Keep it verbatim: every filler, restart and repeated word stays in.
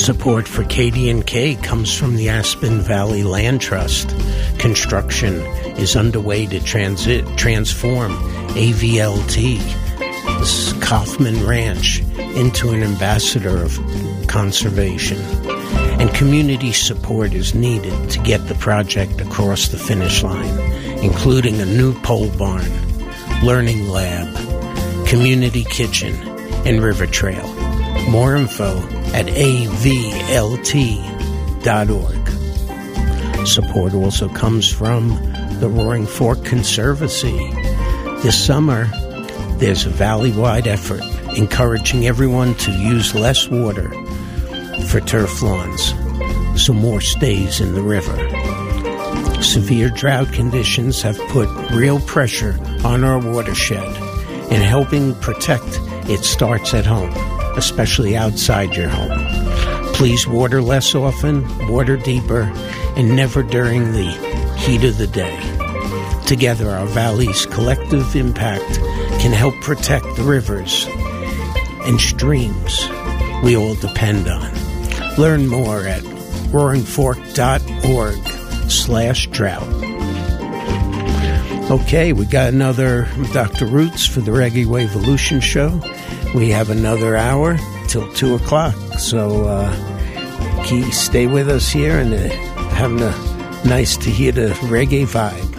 Support for K D and K comes from the Aspen Valley Land Trust. Construction is underway to transit, transform A V L T, this Kaufman Ranch, into an ambassador of conservation. And community support is needed to get the project across the finish line, including a new pole barn, learning lab, community kitchen, and river trail. More info at A V L T dot org. Support also comes from the Roaring Fork Conservancy. This summer, there's a valley-wide effort encouraging everyone to use less water for turf lawns, so more stays in the river. Severe drought conditions have put real pressure on our watershed, and helping protect it starts at home, especially outside your home. Please water less often, water deeper, and never during the heat of the day. Together, our valley's collective impact can help protect the rivers and streams we all depend on. Learn more at roaring fork dot org slash drought. Okay, we got another Doctor Roots for the Reggae Waveolution show. We have another hour till two o'clock, so uh, keep, stay with us here and uh, having a nice to hear the reggae vibe.